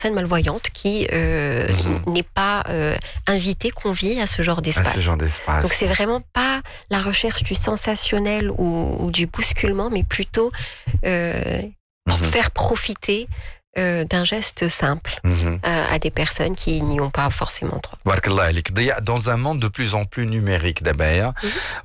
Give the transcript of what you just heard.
personne malvoyante qui n'est pas invitée, conviée à ce genre d'espace. Donc c'est vraiment pas la recherche du sensationnel ou du bousculement, mais plutôt faire profiter d'un geste simple à des personnes qui n'y ont pas forcément droit. Barakallah alik. Dans un monde de plus en plus numérique d'abord.